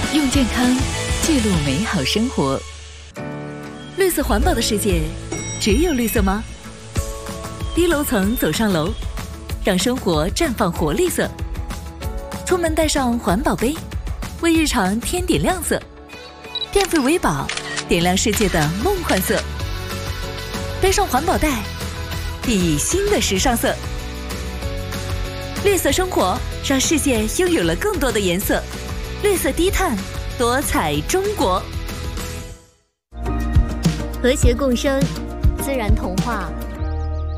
用健康记录美好生活。绿色环保的世界，只有绿色吗？低楼层走上楼，让生活绽放活力色。出门带上环保杯，为日常添点亮色。电费为宝，点亮世界的梦幻色。背上环保袋，熠熠新的时尚色。绿色生活，让世界拥有了更多的颜色。绿色低碳，多彩中国。 和谐共生，自然童话。